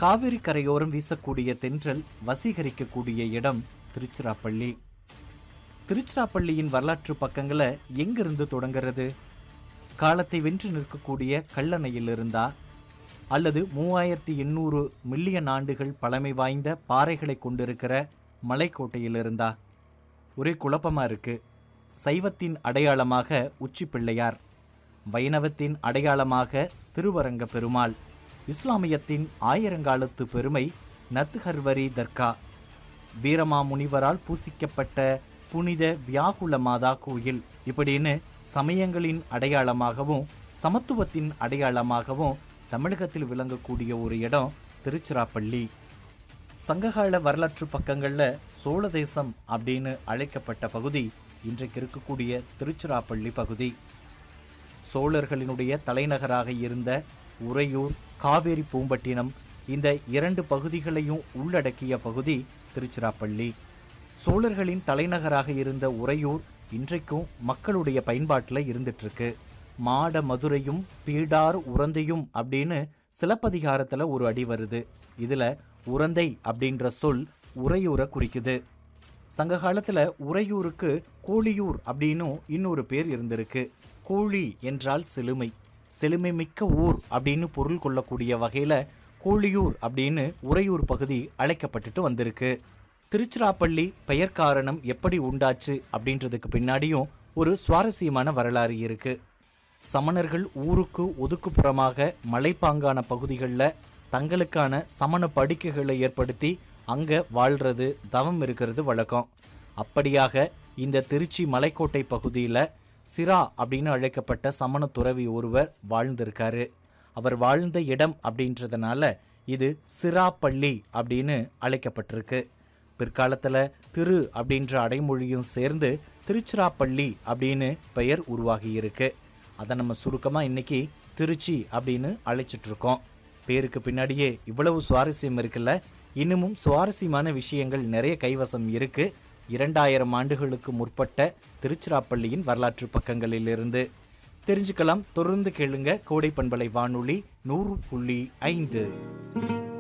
காவிரி கரையோரம் வீசக்கூடிய தென்றல் வசீகரிக்கக்கூடிய இடம் திருச்சிராப்பள்ளி. திருச்சிராப்பள்ளியின் வரலாற்று பக்கங்களை எங்கிருந்து தொடங்குறது? காலத்தை வென்று நிற்கக்கூடிய கல்லணையில் இருந்தா, அல்லது 3800 மில்லியன் ஆண்டுகள் பழமை வாய்ந்த பாறைகளை கொண்டிருக்கிற மலைக்கோட்டையில் இருந்தா? ஒரே குழப்பமா இருக்கு. சைவத்தின் அடையாளமாக உச்சி பிள்ளையார், வைணவத்தின் அடையாளமாக திருவரங்க பெருமாள், இஸ்லாமியத்தின் ஆயிரங்காலத்து பெருமை நத்ஹர்வரி தர்கா, வீரமாமுனிவரால் பூசிக்கப்பட்ட புனித வியாகுல மாதா கோயில், இப்படின்னு சமயங்களின் அடையாளமாகவும் சமத்துவத்தின் அடையாளமாகவும் தமிழகத்தில் விளங்கக்கூடிய ஒரு இடம் திருச்சிராப்பள்ளி. சங்ககால வரலாற்று பக்கங்களில் சோழ தேசம் அப்படின்னு அழைக்கப்பட்ட பகுதி இன்றைக்கு இருக்கக்கூடிய திருச்சிராப்பள்ளி பகுதி. சோழர்களினுடைய தலைநகராக இருந்த உறையூர், காவேரி பூம்பட்டினம், இந்த 2 பகுதிகளையும் உள்ளடக்கிய பகுதி திருச்சிராப்பள்ளி. சோழர்களின் தலைநகராக இருந்த உறையூர் இன்றைக்கும் மக்களுடைய பயன்பாட்டில் இருந்துட்டு இருக்கு. மாட மதுரையும் பீடார் உரந்தையும் அப்படின்னு சிலப்பதிகாரத்தில் ஒரு அடி வருது. இதுல உரந்தை அப்படின்ற சொல் உறையூரை குறிக்குது. சங்க காலத்துல உறையூருக்கு கோழியூர் அப்படின்னு இன்னொரு பேர் இருந்திருக்கு. கோழி என்றால் செழுமை, செழுமை மிக்க ஊர் அப்படின்னு பொருள் கொள்ளக்கூடிய வகையில கோழியூர் அப்படின்னு உறையூர் பகுதி அழைக்கப்பட்டுட்டு வந்திருக்கு. திருச்சிராப்பள்ளி பெயர் காரணம் எப்படி உண்டாச்சு அப்படின்றதுக்கு பின்னாடியும் ஒரு சுவாரஸ்யமான வரலாறு இருக்கு. சமணர்கள் ஊருக்கு ஒதுக்குப்புறமாக மலைப்பாங்கான பகுதிகளில் தங்களுக்கான சமண படுக்கைகளை ஏற்படுத்தி அங்கே வாழ்றது, தவம் இருக்கிறது வழக்கம். அப்படியாக இந்த திருச்சி மலைக்கோட்டை பகுதியில் சிரா அப்படின்னு அழைக்கப்பட்ட சமண துறவி ஒருவர் வாழ்ந்திருக்காரு. அவர் வாழ்ந்த இடம் அப்படின்றதுனால இது சிராப்பள்ளி அப்படின்னு அழைக்கப்பட்டிருக்கு. பிற்காலத்தில் திரு அப்படின்ற அடைமொழியும் சேர்ந்து திருச்சிராப்பள்ளி அப்படின்னு பெயர் உருவாகியிருக்கு. அதை நம்ம சுருக்கமாக இன்னைக்கு திருச்சி அப்படின்னு அழைச்சிட்டு இருக்கோம். பேருக்கு பின்னாடியே இவ்வளவு சுவாரஸ்யம் இருக்குல்ல. இன்னமும் சுவாரஸ்யமான விஷயங்கள் நிறைய கைவசம் இருக்கு. 2000 ஆண்டுகளுக்கு முற்பட்ட திருச்சிராப்பள்ளியின் வரலாற்று பக்கங்களிலிருந்து தெரிஞ்சுக்கலாம். தொடர்ந்து கேளுங்க கோடை பண்பலை வானொலி 100.5.